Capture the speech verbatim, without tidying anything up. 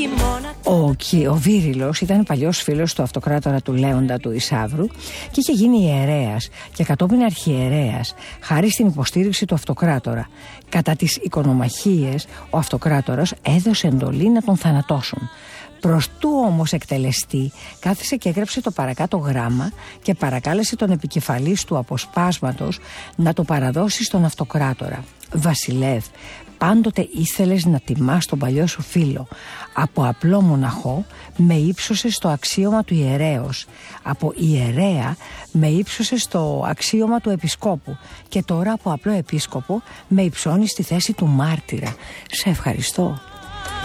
Ο, ο Βύριλος ήταν παλιός φίλος του αυτοκράτορα του Λέοντα του Ισαύρου και είχε γίνει ιερέας και κατόπιν αρχιερέας χάρη στην υποστήριξη του αυτοκράτορα. Κατά τις οικονομαχίες ο αυτοκράτορας έδωσε εντολή να τον θανατώσουν. Προς του όμως εκτελεστή κάθισε και έγραψε το παρακάτω γράμμα και παρακάλεσε τον επικεφαλής του αποσπάσματος να το παραδώσει στον αυτοκράτορα. «Βασιλεύ, πάντοτε ήθελες να τιμάς τον παλιό σου φίλο. Από απλό μοναχό με ύψωσε στο αξίωμα του ιερέως. Από ιερέα με ύψωσε στο αξίωμα του επισκόπου. Και τώρα από απλό επίσκοπο με υψώνει στη θέση του μάρτυρα. Σε ευχαριστώ».